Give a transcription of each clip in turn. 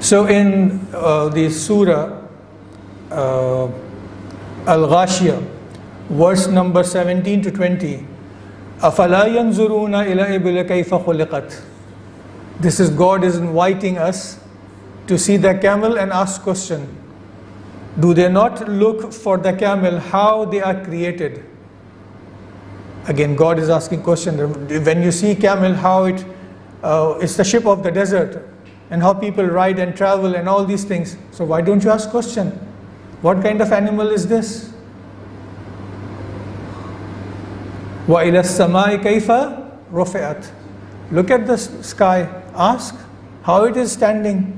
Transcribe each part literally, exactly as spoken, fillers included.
So in uh, the surah uh, Al-Ghashiyah, verse number seventeen to twenty, أَفَلَا يَنْظُرُونَ إِلَى إِبِلِ كَيْفَ خُلِقَتْ. This is God is inviting us to see the camel and ask question. Do they not look for the camel how they are created? Again, God is asking question. When you see camel, how it uh, it's the ship of the desert, and how people ride and travel and all these things. So why don't you ask question? What kind of animal is this? وَإِلَى السَّمَاءِ كَيْفَ رُفِعَتْ. Look at the sky. Ask how it is standing.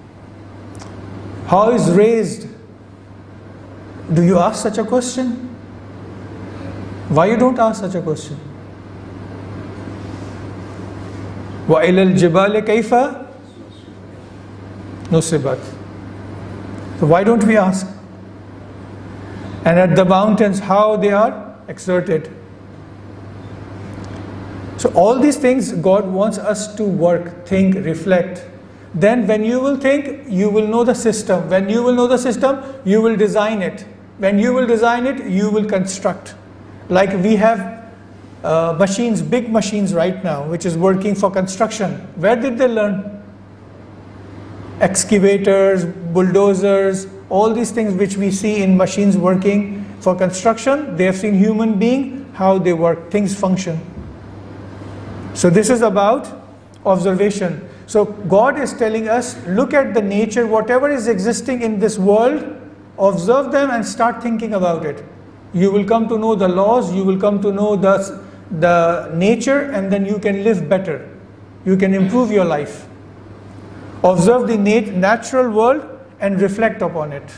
How is raised. Do you ask such a question? Why you don't ask such a question? وَإِلَى الْجِبَالِ كَيْفَ نُصِبَتْ. So why don't we ask? And at the mountains, how they are exerted. So all these things God wants us to work, think, reflect. Then when you will think, you will know the system. When you will know the system, you will design it. When you will design it, you will construct. Like we have uh, machines, big machines right now, which is working for construction. Where did they learn? Excavators, bulldozers, all these things which we see in machines working for construction, they have seen human being, how they work, things function. So this is about observation. So God is telling us, look at the nature, whatever is existing in this world, observe them and start thinking about it. You will come to know the laws, you will come to know the, the nature, and then you can live better. You can improve your life. Observe the nat natural world and reflect upon it.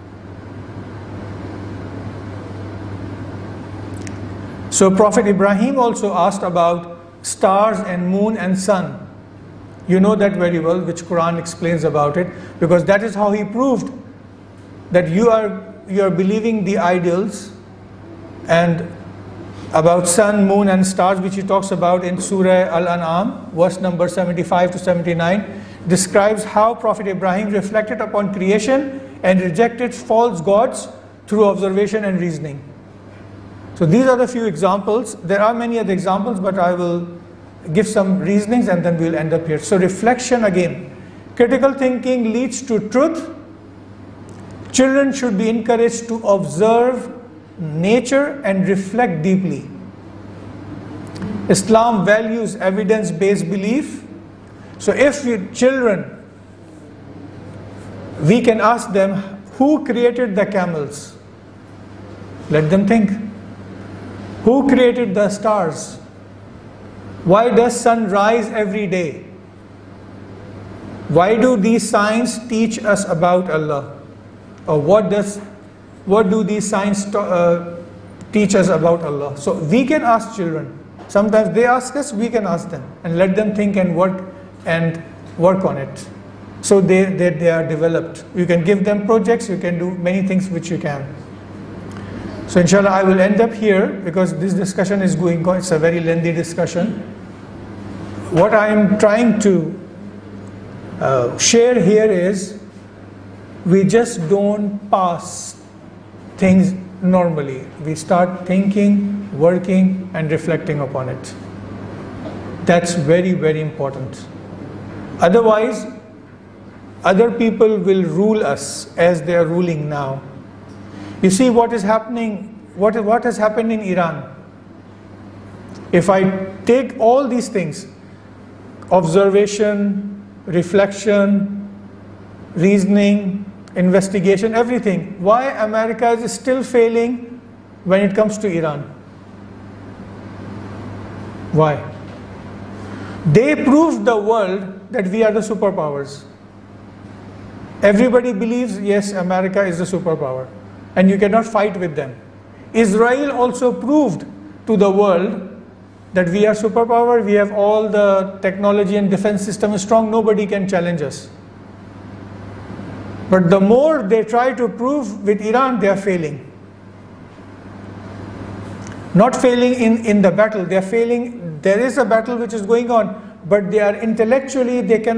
So Prophet Ibrahim also asked about stars and moon and sun. You know that very well, which Quran explains about it, because that is how he proved that you are you are believing the ideals. And about sun, moon and stars, which he talks about in Surah Al-An'am, verse number seventy-five to seventy-nine, describes how Prophet Ibrahim reflected upon creation and rejected false gods through observation and reasoning. So these are the few examples. There are many other examples, but I will give some reasonings and then we'll end up here. So reflection again. Critical thinking leads to truth. Children should be encouraged to observe nature and reflect deeply. Islam values evidence-based belief. So if your children, we can ask them, who created the camels? Let them think. Who created the stars? Why does sun rise every day? Why do these signs teach us about Allah? Or what does what do these signs uh, teach us about Allah? So we can ask children. Sometimes they ask us, we can ask them, and let them think and work and work on it. So they, they, they are developed. You can give them projects, you can do many things which you can. So inshallah I will end up here because this discussion is going on. It's a very lengthy discussion. What I am trying to uh, share here is, we just don't pass things normally. We start thinking, working and reflecting upon it. That's very, very important. Otherwise, other people will rule us as they are ruling now. You see what is happening, what, what has happened in Iran. If I take all these things, observation, reflection, reasoning, investigation, everything, why America is still failing when it comes to Iran? Why? They proved the world that we are the superpowers. Everybody believes, yes, America is the superpower, and you cannot fight with them. Israel also proved to the world that we are superpower, we have all the technology and defense system is strong, nobody can challenge us. But the more they try to prove with Iran, they are failing. Not failing in, in the battle, they are failing, there is a battle which is going on, but they are intellectually, they can